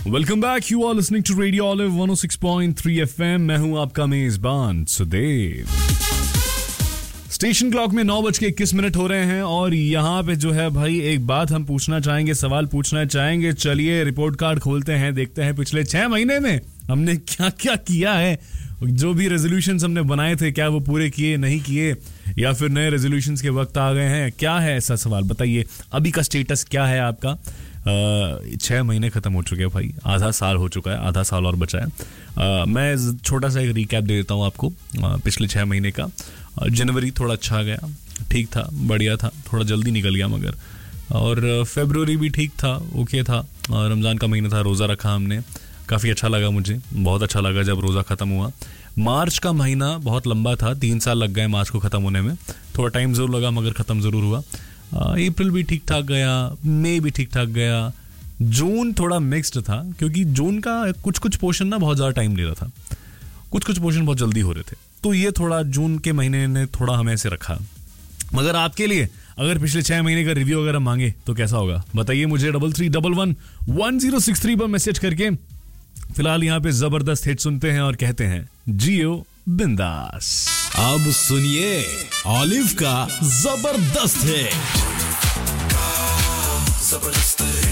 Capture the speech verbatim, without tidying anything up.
Welcome back, you are listening to radio olive one O six point three FM. मैं हूं आपका मेजबान Sudev. Station clock में नौ बज के इक्कीस मिनट हो रहे हैं और यहाँ पे जो है भाई एक बात हम पूछना चाहेंगे, सवाल पूछना चाहेंगे। चलिए रिपोर्ट कार्ड खोलते हैं, देखते हैं पिछले छह महीने में हमने क्या क्या किया है। जो भी रेजोल्यूशंस हमने बनाए थे, क्या वो पूरे किए, नहीं किए, या फिर नए रेजोल्यूशंस के वक्त आ गए हैं? क्या है ऐसा सवाल, बताइए। अभी का स्टेटस क्या है आपका? Uh, छः महीने ख़त्म हो चुके हैं भाई, आधा साल हो चुका है, आधा साल और बचा है। uh, मैं छोटा सा एक रिकैप दे देता हूँ आपको uh, पिछले छः महीने का। uh, जनवरी थोड़ा अच्छा गया, ठीक था, बढ़िया था, थोड़ा जल्दी निकल गया मगर। और फरवरी uh, भी ठीक था, ओके था। uh, रमज़ान का महीना था, रोज़ा रखा हमने, काफ़ी अच्छा लगा मुझे, बहुत अच्छा लगा जब रोज़ा ख़त्म हुआ। मार्च का महीना बहुत लंबा था, तीन साल लग गए मार्च को ख़त्म होने में, थोड़ा टाइम ज़रूर लगा मगर ख़त्म ज़रूर हुआ। अप्रैल भी ठीक ठाक गया, मई भी ठीक ठाक गया, जून थोड़ा मिक्स्ड था क्योंकि जून का कुछ कुछ पोर्शन ना बहुत ज़्यादा टाइम ले रहा था, कुछ कुछ पोर्शन बहुत जल्दी हो रहे थे, तो ये थोड़ा जून के महीने ने थोड़ा हमें ऐसे रखा। मगर आपके लिए अगर पिछले छः महीने का रिव्यू अगर हम मांगे तो कैसा होगा, बताइए मुझे double three double one one zero six three पर मैसेज करके। फिलहाल यहाँ पे जबरदस्त हिट सुनते हैं और कहते हैं जियो बिंदास। अब सुनिए ऑलिव का जबरदस्त हिट। जबरदस्त